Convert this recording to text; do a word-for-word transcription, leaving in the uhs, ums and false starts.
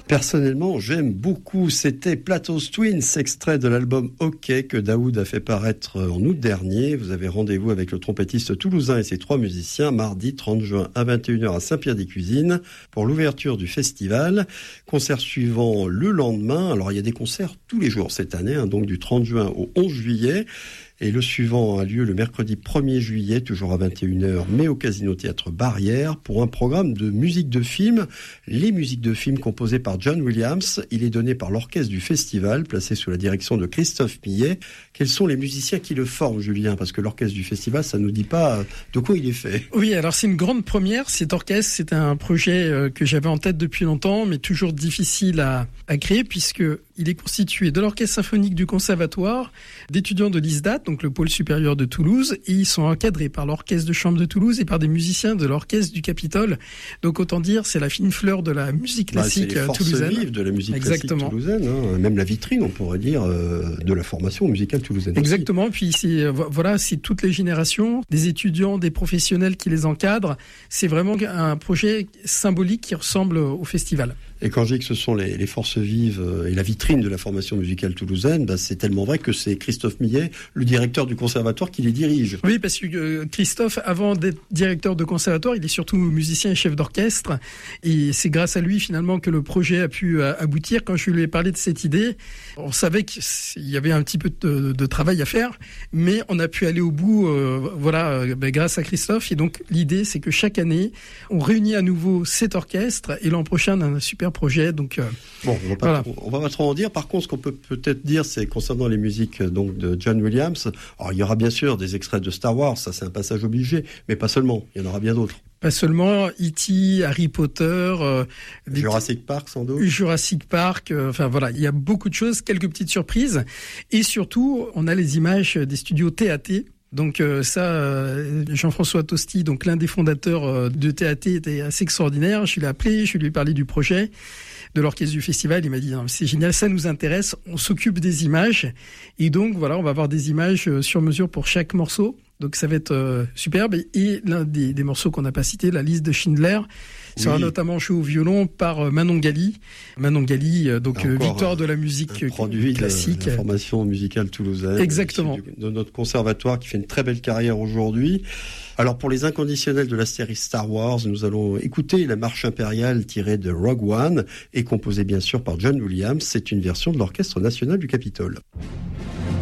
Personnellement, j'aime beaucoup. C'était Plato's Twins, extrait de l'album OK que Daoud a fait paraître en août dernier. Vous avez rendez-vous avec le trompettiste toulousain et ses trois musiciens mardi trente juin à vingt et une heures à Saint-Pierre-des-Cuisines pour l'ouverture du festival. Concert suivant le lendemain. Alors, il y a des concerts tous les jours cette année, hein, donc du trente juin au onze juillet. Et le suivant a lieu le mercredi premier juillet, toujours à vingt et une heures, mais au Casino Théâtre Barrière, pour un programme de musique de film. Les musiques de film composées par John Williams. Il est donné par l'orchestre du festival, placé sous la direction de Christophe Millet. Quels sont les musiciens qui le forment, Julien ? Parce que l'orchestre du festival, ça ne nous dit pas de quoi il est fait. Oui, alors c'est une grande première. Cet orchestre, c'est un projet que j'avais en tête depuis longtemps, mais toujours difficile à, à créer, puisque il est constitué de l'orchestre symphonique du conservatoire, d'étudiants de l'I S D A T, donc le pôle supérieur de Toulouse, et ils sont encadrés par l'orchestre de chambre de Toulouse et par des musiciens de l'orchestre du Capitole. Donc autant dire, c'est la fine fleur de la musique classique bah, toulousaine. C'est les forces vives de la musique Exactement. classique toulousaine, hein. Même la vitrine, on pourrait dire, euh, de la formation musicale toulousaine. Exactement. Aussi. Puis c'est voilà, c'est toutes les générations, des étudiants, des professionnels qui les encadrent. C'est vraiment un projet symbolique qui ressemble au festival. Et quand je dis que ce sont les, les forces vives et la vitrine de la formation musicale toulousaine, bah c'est tellement vrai que c'est Christophe Millet, le directeur du conservatoire, qui les dirige. Oui, parce que euh, Christophe, avant d'être directeur de conservatoire, il est surtout musicien et chef d'orchestre. Et c'est grâce à lui, finalement, que le projet a pu euh, aboutir. Quand je lui ai parlé de cette idée, on savait qu'il y avait un petit peu de, de travail à faire, mais on a pu aller au bout, euh, voilà, euh, bah, grâce à Christophe. Et donc, l'idée, c'est que chaque année, on réunit à nouveau cet orchestre, et l'an prochain, on a un super projet. Donc, euh, bon, on va pas, voilà. trop, on va pas trop en dire. Par contre, ce qu'on peut peut-être dire, c'est concernant les musiques donc de John Williams. Alors, il y aura bien sûr des extraits de Star Wars, ça c'est un passage obligé, mais pas seulement. Il y en aura bien d'autres. Pas seulement E T, Harry Potter, euh, Jurassic Park sans doute. Jurassic Park, euh, enfin voilà, il y a beaucoup de choses, quelques petites surprises, et surtout, on a les images des studios T A T. Donc euh, ça, euh, Jean-François Tosti, donc l'un des fondateurs euh, de T A T, était assez extraordinaire. Je l'ai appelé, je lui ai parlé du projet, de l'orchestre du festival. Il m'a dit c'est génial, ça nous intéresse. On s'occupe des images, et donc voilà, on va avoir des images sur mesure pour chaque morceau. Donc ça va être euh, superbe. Et l'un des, des morceaux qu'on n'a pas cité, la liste de Schindler, oui. sera notamment joué au violon par euh, Manon Gali. Manon Gali, euh, donc euh, victoire de la musique un produit classique. De la formation musicale toulousaine. Exactement. De notre conservatoire qui fait une très belle carrière aujourd'hui. Alors pour les inconditionnels de la série Star Wars, nous allons écouter la marche impériale tirée de Rogue One et composée bien sûr par John Williams. C'est une version de l'Orchestre national du Capitole.